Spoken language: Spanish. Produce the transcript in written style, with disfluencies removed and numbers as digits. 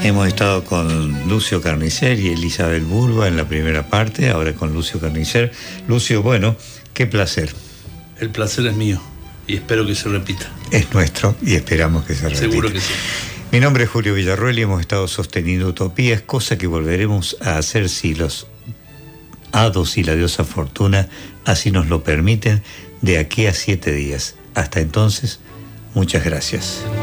Hemos estado con Lucio Carnicer y Elizabeth Burba en la primera parte, ahora con Lucio Carnicer. Lucio, bueno, qué placer. El placer es mío y espero que se repita. Es nuestro y esperamos que se repita. Seguro que sí. Mi nombre es Julio Villarroel y hemos estado sosteniendo utopías, cosa que volveremos a hacer si los hados y la diosa Fortuna así nos lo permiten, de aquí a 7 días. Hasta entonces, muchas gracias.